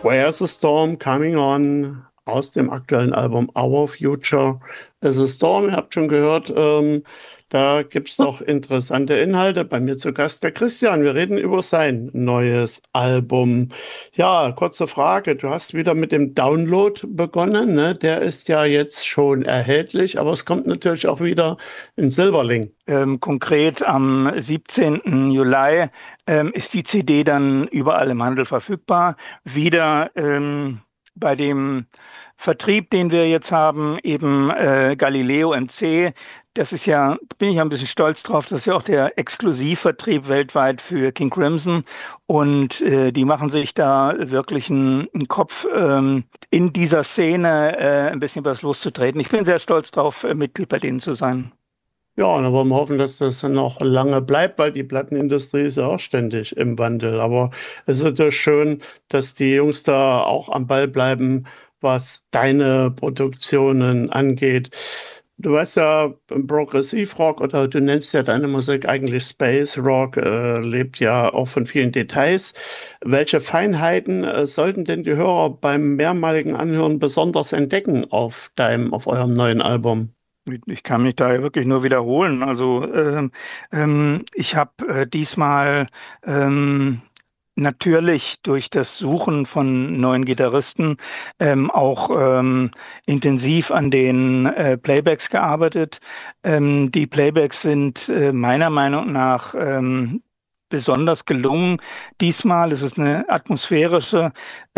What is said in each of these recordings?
Where's the Storm Coming On aus dem aktuellen Album Our Future is a Storm. Ihr habt schon gehört, da gibt es doch interessante Inhalte. Bei mir zu Gast der Christian. Wir reden über sein neues Album. Ja, kurze Frage. Du hast wieder mit dem Download begonnen, ne? Der ist ja jetzt schon erhältlich, aber es kommt natürlich auch wieder in Silberling. Konkret am 17. Juli ist die CD dann überall im Handel verfügbar. Wieder bei dem Vertrieb, den wir jetzt haben, eben Galileo MC. Das ist ja, bin ich ja ein bisschen stolz drauf, das ist ja auch der Exklusivvertrieb weltweit für King Crimson. Und die machen sich da wirklich einen Kopf, in dieser Szene ein bisschen was loszutreten. Ich bin sehr stolz drauf, Mitglied bei denen zu sein. Ja, und dann wollen wir hoffen, dass das noch lange bleibt, weil die Plattenindustrie ist ja auch ständig im Wandel. Aber es ist natürlich schön, dass die Jungs da auch am Ball bleiben, was deine Produktionen angeht. Du weißt ja, Progressivrock oder du nennst ja deine Musik eigentlich Space Rock, lebt ja auch von vielen Details. Welche Feinheiten sollten denn die Hörer beim mehrmaligen Anhören besonders entdecken auf eurem neuen Album? Ich kann mich da ja wirklich nur wiederholen. Also ich habe diesmal natürlich durch das Suchen von neuen Gitarristen auch intensiv an den Playbacks gearbeitet. Die Playbacks sind meiner Meinung nach besonders gelungen. Diesmal ist es eine atmosphärische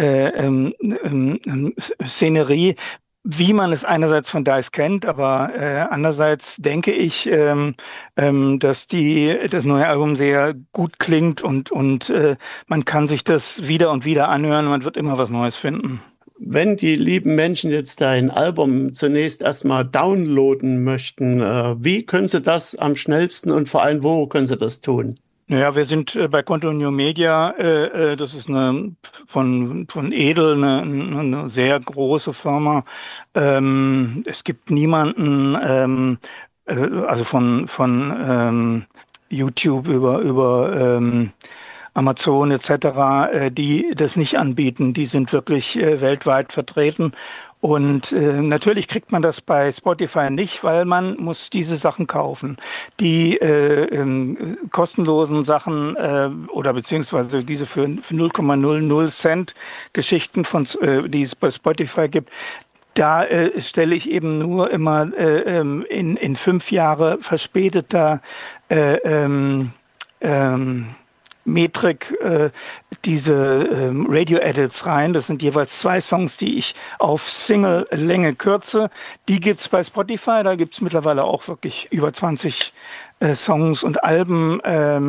Szenerie, wie man es einerseits von Dice kennt, aber andererseits denke ich, dass das neue Album sehr gut klingt und man kann sich das wieder und wieder anhören, man wird immer was Neues finden. Wenn die lieben Menschen jetzt dein Album zunächst erstmal downloaden möchten, wie können sie das am schnellsten und vor allem wo können sie das tun? Naja, wir sind bei Konto New Media, das ist eine von Edel, eine sehr große Firma. Es gibt niemanden, also von YouTube über Amazon etc., die das nicht anbieten. Die sind wirklich weltweit vertreten. Und natürlich kriegt man das bei Spotify nicht, weil man muss diese Sachen kaufen. Die kostenlosen Sachen oder beziehungsweise diese für 0,00 Cent Geschichten die es bei Spotify gibt, da stelle ich eben nur immer in 5 Jahre verspäteter äh, ähm, ähm, Metrik diese Radio-Edits rein. Das sind jeweils 2 Songs, die ich auf Single-Länge kürze. Die gibt's bei Spotify. Da gibt's mittlerweile auch wirklich über 20 Songs und Alben,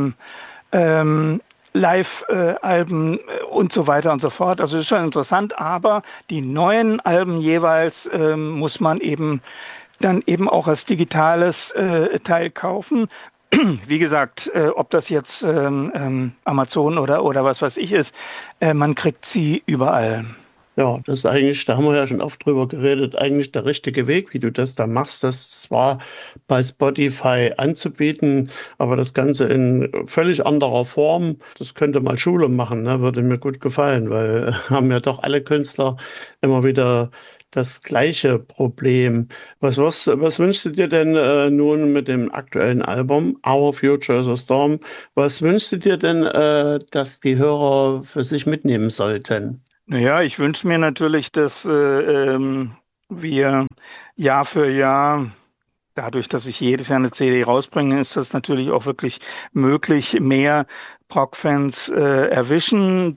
Live-Alben und so weiter und so fort. Also das ist schon interessant, aber die neuen Alben jeweils muss man eben dann eben auch als digitales Teil kaufen. Wie gesagt, ob das jetzt Amazon oder was weiß ich ist, man kriegt sie überall. Ja, das ist eigentlich, da haben wir ja schon oft drüber geredet, eigentlich der richtige Weg, wie du das da machst, das zwar bei Spotify anzubieten, aber das Ganze in völlig anderer Form, das könnte mal Schule machen, ne? Würde mir gut gefallen, weil haben ja doch alle Künstler immer wieder das gleiche Problem. Was wünschst du dir denn nun mit dem aktuellen Album Our Future is a Storm? Was wünschst du dir denn, dass die Hörer für sich mitnehmen sollten? Naja, ich wünsche mir natürlich, dass wir Jahr für Jahr, dadurch, dass ich jedes Jahr eine CD rausbringe, ist das natürlich auch wirklich möglich, mehr Prog-Fans erwischen,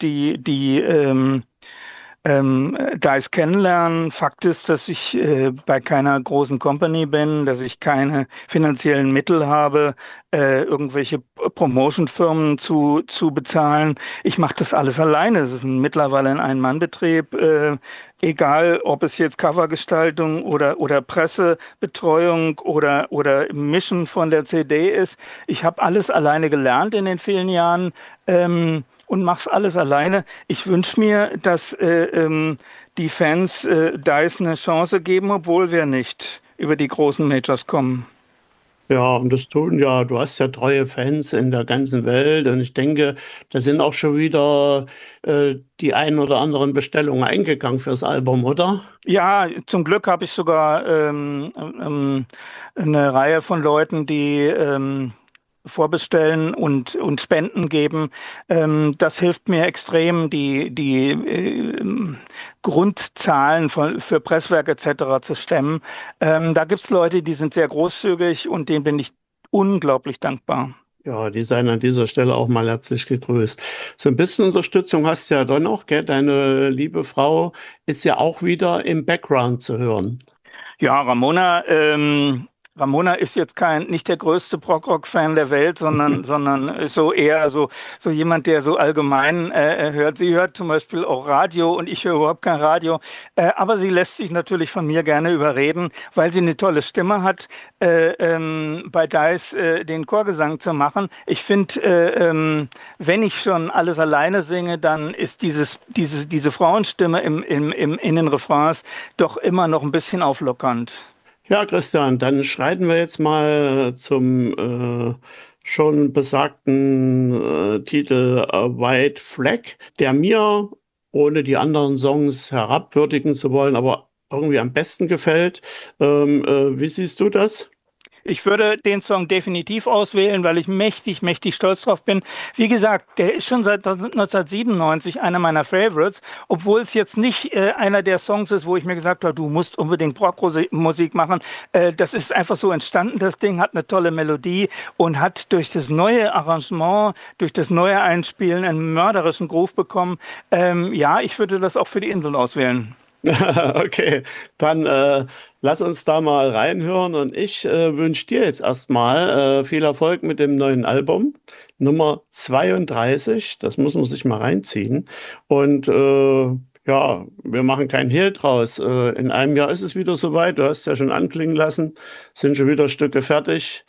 die Guys kennenlernen. Fakt ist, dass ich bei keiner großen Company bin, dass ich keine finanziellen Mittel habe, irgendwelche Promotion-Firmen zu bezahlen. Ich mache das alles alleine. Es ist mittlerweile ein Ein-Mann-Betrieb. Egal, ob es jetzt Covergestaltung oder Pressebetreuung oder Mischen von der CD ist. Ich habe alles alleine gelernt in den vielen Jahren. Und mach's alles alleine. Ich wünsche mir, dass die Fans Dice eine Chance geben, obwohl wir nicht über die großen Majors kommen. Ja, und das tun ja, du hast ja treue Fans in der ganzen Welt und ich denke, da sind auch schon wieder die ein oder anderen Bestellungen eingegangen fürs Album, oder? Ja, zum Glück habe ich sogar eine Reihe von Leuten, die vorbestellen und Spenden geben. Das hilft mir extrem, die Grundzahlen für Presswerk etc. zu stemmen. Da gibt's Leute, die sind sehr großzügig und denen bin ich unglaublich dankbar. Ja, die seien an dieser Stelle auch mal herzlich gegrüßt. So ein bisschen Unterstützung hast du ja dann noch, gell? Deine liebe Frau ist ja auch wieder im Background zu hören. Ja, Ramona ist jetzt nicht der größte Prog-Rock-Fan der Welt, sondern ist so eher so jemand, der so allgemein hört. Sie hört zum Beispiel auch Radio und ich höre überhaupt kein Radio. Aber sie lässt sich natürlich von mir gerne überreden, weil sie eine tolle Stimme hat, bei Dice den Chorgesang zu machen. Ich finde, wenn ich schon alles alleine singe, dann ist diese Frauenstimme in den Refrains doch immer noch ein bisschen auflockernd. Ja, Christian, dann schreiten wir jetzt mal zum schon besagten Titel White Flag, der mir, ohne die anderen Songs herabwürdigen zu wollen, aber irgendwie am besten gefällt. Wie siehst du das? Ich würde den Song definitiv auswählen, weil ich mächtig stolz drauf bin. Wie gesagt, der ist schon seit 1997 einer meiner Favorites, obwohl es jetzt nicht einer der Songs ist, wo ich mir gesagt habe, du musst unbedingt Rockmusik machen. Das ist einfach so entstanden. Das Ding hat eine tolle Melodie und hat durch das neue Arrangement, durch das neue Einspielen einen mörderischen Groove bekommen. Ja, ich würde das auch für die Insel auswählen. Okay, dann lass uns da mal reinhören und ich wünsche dir jetzt erstmal viel Erfolg mit dem neuen Album, Nummer 32. Das muss man sich mal reinziehen. Und ja, wir machen keinen Hehl draus. In einem Jahr ist es wieder soweit. Du hast es ja schon anklingen lassen, sind schon wieder Stücke fertig.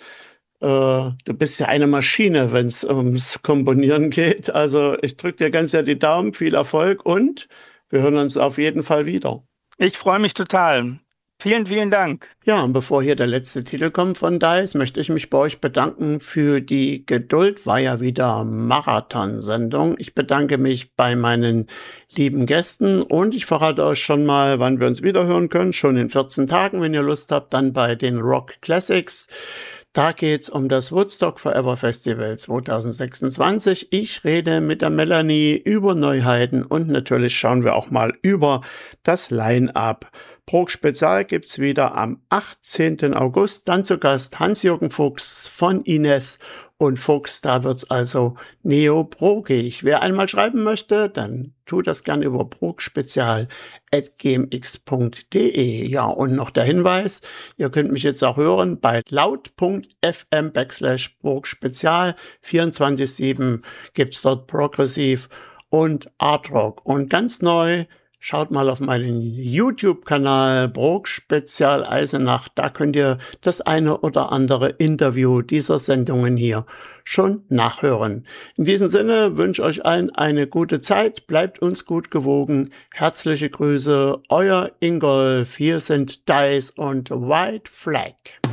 Du bist ja eine Maschine, wenn es ums Komponieren geht. Also ich drücke dir ganz sehr die Daumen, viel Erfolg und wir hören uns auf jeden Fall wieder. Ich freue mich total. Vielen Dank. Ja, und bevor hier der letzte Titel kommt von Dice, möchte ich mich bei euch bedanken für die Geduld. War ja wieder Marathonsendung. Ich bedanke mich bei meinen lieben Gästen und ich verrate euch schon mal, wann wir uns wieder hören können. Schon in 14 Tagen, wenn ihr Lust habt, dann bei den Rock Classics. Da geht's um das Woodstock Forever Festival 2026. Ich rede mit der Melanie über Neuheiten und natürlich schauen wir auch mal über das Line-Up. Prog Spezial gibt's wieder am 18. August. Dann zu Gast Hans-Jürgen Fuchs von Ines und Fuchs. Da wird's also neoprogig. Wer einmal schreiben möchte, dann tut das gern über progspezial@gmx.de. Ja, und noch der Hinweis, ihr könnt mich jetzt auch hören bei laut.fm/progspezial. 24/7 gibt's dort Progressiv und Art Rock. Und ganz neu, schaut mal auf meinen YouTube-Kanal Prog Spezial Eisenach. Da könnt ihr das eine oder andere Interview dieser Sendungen hier schon nachhören. In diesem Sinne wünsche ich euch allen eine gute Zeit. Bleibt uns gut gewogen. Herzliche Grüße, euer Ingolf. Hier sind Dice und White Flag.